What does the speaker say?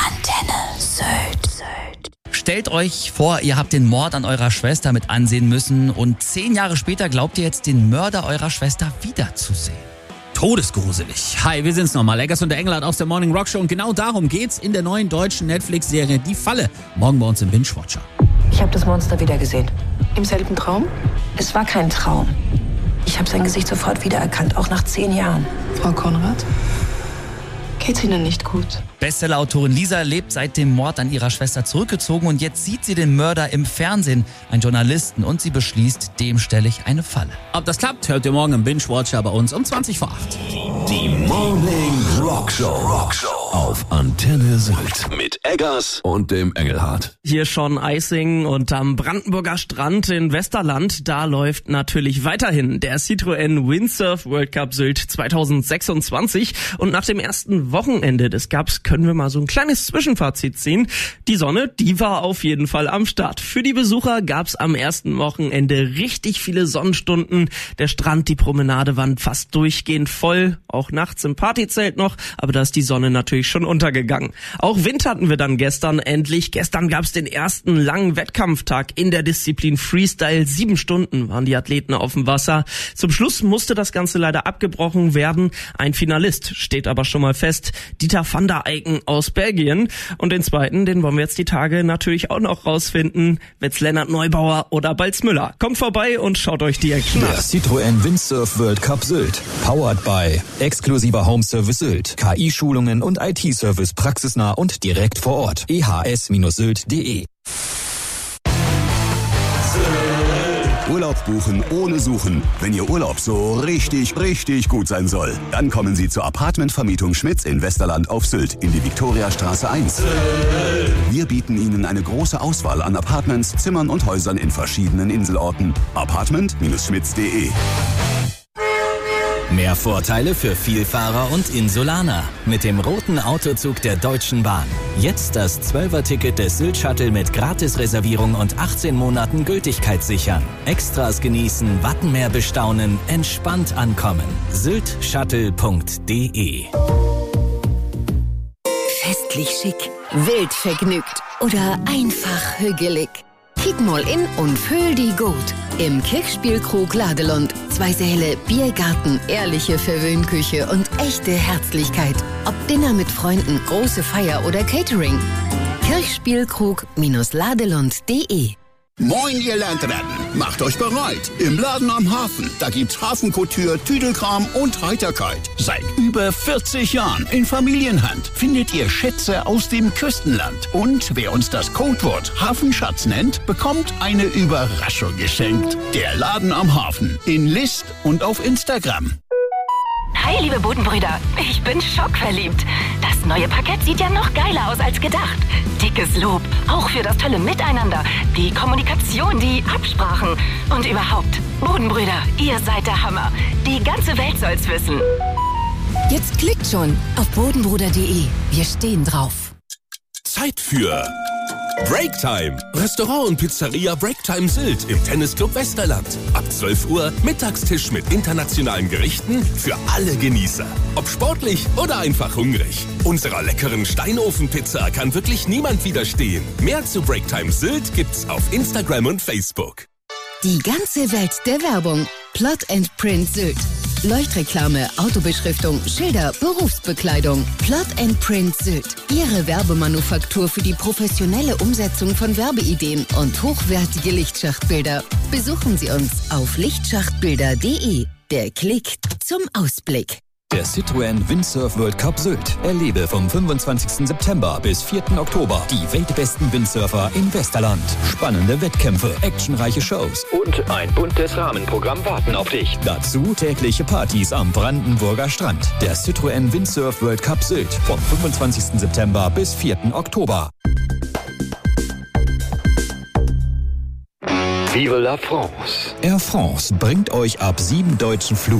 Antenne Sylt. Stellt euch vor, ihr habt den Mord an eurer Schwester mit ansehen müssen und 10 Jahre später glaubt ihr jetzt, den Mörder eurer Schwester wiederzusehen. Todesgruselig. Hi, wir sind's nochmal. Eggers und der Engelhardt aus der Morning Rock Show. Und genau darum geht's in der neuen deutschen Netflix-Serie Die Falle. Morgen bei uns im Binge-Watcher. Ich habe das Monster wieder gesehen. Im selben Traum? Es war kein Traum. Ich habe sein Gesicht sofort wiedererkannt, auch nach 10 Jahren. Frau Konrad? Geht's Ihnen nicht gut? Bestsellerautorin Lisa lebt seit dem Mord an ihrer Schwester zurückgezogen und jetzt sieht sie den Mörder im Fernsehen, einen Journalisten, und sie beschließt, dem stelle ich eine Falle. Ob das klappt, hört ihr morgen im Binge-Watcher bei uns um 20 vor 8. Die Morning Rock Show auf Antenne Sylt mit Eggers und dem Engelhardt. Hier schon Eising und am Brandenburger Strand in Westerland, da läuft natürlich weiterhin der Citroën Windsurf World Cup Sylt 2026 und nach dem ersten Wochenende des Cups können wir mal so ein kleines Zwischenfazit ziehen. Die Sonne, die war auf jeden Fall am Start. Für die Besucher gab's am ersten Wochenende richtig viele Sonnenstunden. Der Strand, die Promenade waren fast durchgehend voll, auch nachts im Partyzelt noch, aber da ist die Sonne natürlich schon untergegangen. Auch Wind hatten wir dann gestern endlich. Gestern gab's den ersten langen Wettkampftag in der Disziplin Freestyle. 7 Stunden waren die Athleten auf dem Wasser. Zum Schluss musste das Ganze leider abgebrochen werden. Ein Finalist steht aber schon mal fest. Dieter van der Eycken aus Belgien. Und den zweiten, den wollen wir jetzt die Tage natürlich auch noch rausfinden. Wird's Lennart Neubauer oder Balz Müller? Kommt vorbei und schaut euch die Action an. Der Citroën Windsurf World Cup Sylt. Powered by exklusiver Home Service Sylt. KI-Schulungen und IT-Service praxisnah und direkt vor Ort. ehs-sylt.de. Urlaub buchen ohne Suchen. Wenn Ihr Urlaub so richtig gut sein soll, dann kommen Sie zur Apartmentvermietung Schmitz in Westerland auf Sylt in die Viktoriastraße 1. Wir bieten Ihnen eine große Auswahl an Apartments, Zimmern und Häusern in verschiedenen Inselorten. Apartment-schmitz.de. Mehr Vorteile für Vielfahrer und Insulaner. Mit dem roten Autozug der Deutschen Bahn. Jetzt das 12er-Ticket des Sylt-Shuttle mit Gratisreservierung und 18 Monaten Gültigkeit sichern. Extras genießen, Wattenmeer bestaunen, entspannt ankommen. syltshuttle.de. Festlich schick, wild vergnügt oder einfach hügelig. Kick mal in und fühl die gut. Im Kirchspielkrug Ladelund. 2 Säle, Biergarten, ehrliche Verwöhnküche und echte Herzlichkeit. Ob Dinner mit Freunden, große Feier oder Catering. Kirchspielkrug-ladelund.de. Moin, ihr Landratten! Macht euch bereit! Im Laden am Hafen, da gibt's Hafenkouture, Tüdelkram und Heiterkeit. Seit über 40 Jahren in Familienhand findet ihr Schätze aus dem Küstenland. Und wer uns das Codewort Hafenschatz nennt, bekommt eine Überraschung geschenkt. Der Laden am Hafen in List und auf Instagram. Hi, liebe Bodenbrüder. Ich bin schockverliebt. Das neue Parkett sieht ja noch geiler aus als gedacht. Dickes Lob, auch für das tolle Miteinander, die Kommunikation, die Absprachen und überhaupt. Bodenbrüder, ihr seid der Hammer. Die ganze Welt soll's wissen. Jetzt klickt schon auf bodenbruder.de. Wir stehen drauf. Zeit für Breaktime. Restaurant und Pizzeria Breaktime Sylt im Tennisclub Westerland. Ab 12 Uhr Mittagstisch mit internationalen Gerichten für alle Genießer. Ob sportlich oder einfach hungrig. Unserer leckeren Steinofenpizza kann wirklich niemand widerstehen. Mehr zu Breaktime Sylt gibt's auf Instagram und Facebook. Die ganze Welt der Werbung. Plot & Print Sylt. Leuchtreklame, Autobeschriftung, Schilder, Berufsbekleidung. Plot & Print Sylt. Ihre Werbemanufaktur für die professionelle Umsetzung von Werbeideen und hochwertige Lichtschachtbilder. Besuchen Sie uns auf lichtschachtbilder.de. Der Klick zum Ausblick. Der Citroën Windsurf World Cup Sylt. Erlebe vom 25. September bis 4. Oktober die weltbesten Windsurfer in Westerland. Spannende Wettkämpfe, actionreiche Shows und ein buntes Rahmenprogramm warten auf dich. Dazu tägliche Partys am Brandenburger Strand. Der Citroën Windsurf World Cup Sylt vom 25. September bis 4. Oktober. Vive la France! Air France bringt euch ab 7 deutschen Flugzeugen